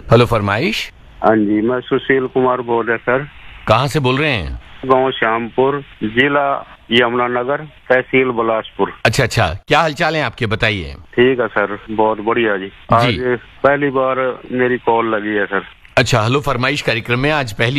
Hello, फरमाइश। हाँ जी, मैं सुशील कुमार बोल रहा सर। कहाँ से बोल रहे हैं? गांव श्यामपुर, जिला यमुनानगर, तहसील बिलासपुर। अच्छा, क्या हालचाल है आपके, बताइए। ठीक है सर, बहुत बढ़िया जी। आज पहली बार मेरी कॉल लगी है सर। अच्छा, हेलो फरमाइश कार्यक्रम में आज पहली